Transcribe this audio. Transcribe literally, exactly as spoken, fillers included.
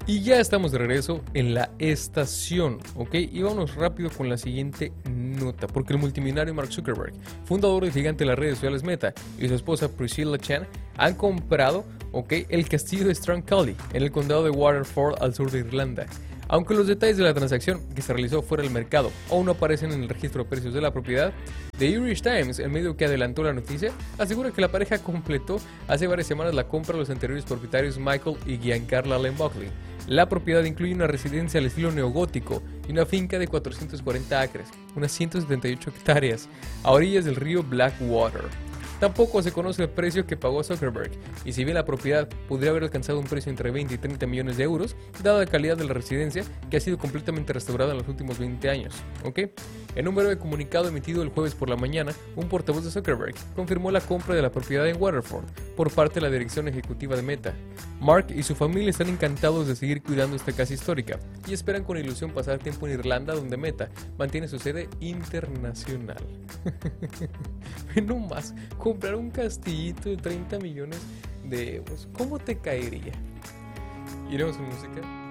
Y ya estamos de regreso en la estación, ¿ok? Y vámonos rápido con la siguiente nota, porque el multimillonario Mark Zuckerberg, fundador del gigante de las redes sociales Meta, y su esposa Priscilla Chan han comprado, ¿ok?, el castillo de Strathclyde, en el condado de Waterford, al sur de Irlanda. Aunque los detalles de la transacción, que se realizó fuera del mercado, aún no aparecen en el registro de precios de la propiedad, The Irish Times, el medio que adelantó la noticia, asegura que la pareja completó hace varias semanas la compra de los anteriores propietarios Michael y Giancarlo Allen Buckley. La propiedad incluye una residencia al estilo neogótico y una finca de cuatrocientos cuarenta acres, unas ciento setenta y ocho hectáreas, a orillas del río Blackwater. Tampoco se conoce el precio que pagó Zuckerberg, y si bien la propiedad podría haber alcanzado un precio entre veinte y treinta millones de euros, dada la calidad de la residencia, que ha sido completamente restaurada en los últimos veinte años, ¿ok? En un breve comunicado emitido el jueves por la mañana, un portavoz de Zuckerberg confirmó la compra de la propiedad en Waterford por parte de la dirección ejecutiva de Meta. Mark y su familia están encantados de seguir cuidando esta casa histórica y esperan con ilusión pasar tiempo en Irlanda, donde Meta mantiene su sede internacional. No más, comprar un castillito de treinta millones de euros, ¿cómo te caería? Iremos con música.